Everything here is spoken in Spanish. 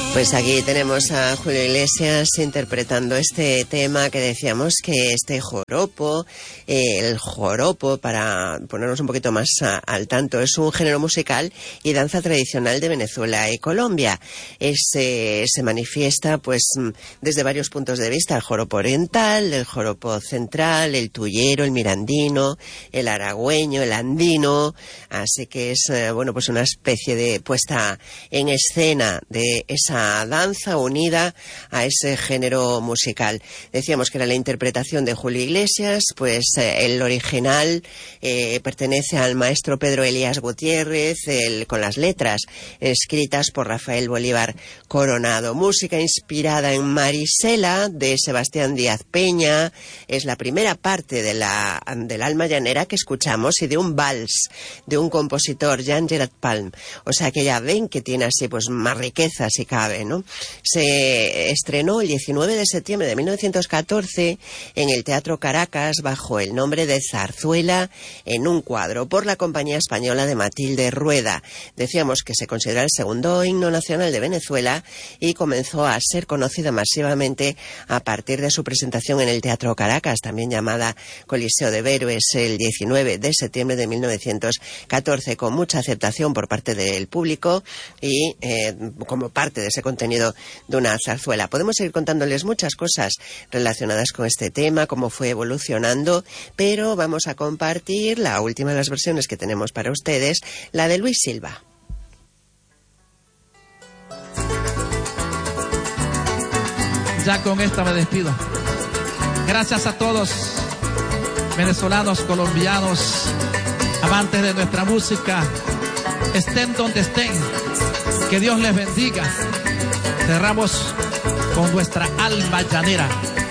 Pues aquí tenemos a Julio Iglesias interpretando este tema que decíamos que este joropo, el joropo, para ponernos un poquito más al tanto, es un género musical y danza tradicional de Venezuela y Colombia. Se manifiesta pues desde varios puntos de vista: el joropo oriental, el joropo central, el tuyero, el mirandino, el aragüeño, el andino. Así que es bueno, pues una especie de puesta en escena de esa danza unida a ese género musical. Decíamos que era la interpretación de Julio Iglesias, pues el original pertenece al maestro Pedro Elías Gutiérrez, con las letras escritas por Rafael Bolívar Coronado. Música inspirada en Marisela, de Sebastián Díaz Peña. Es la primera parte del Alma Llanera que escuchamos, y de un vals de un compositor, Jean Gerard Palm. O sea que ya ven que tiene así pues más riqueza si cabe, ¿no? Se estrenó el 19 de septiembre de 1914 en el Teatro Caracas bajo el nombre de Zarzuela en un cuadro, por la Compañía Española de Matilde Rueda. Decíamos que se considera el segundo himno nacional de Venezuela y comenzó a ser conocida masivamente a partir de su presentación en el Teatro Caracas, también llamada Coliseo de Héroes, el 19 de septiembre de 1914, con mucha aceptación por parte del público y como parte de ese contenido de una zarzuela. Podemos seguir contándoles muchas cosas relacionadas con este tema, cómo fue evolucionando, pero vamos a compartir la última de las versiones que tenemos para ustedes, la de Luis Silva. Ya con esta me despido. Gracias a todos, venezolanos, colombianos, amantes de nuestra música, estén donde estén, que Dios les bendiga. Cerramos con nuestra alma llanera.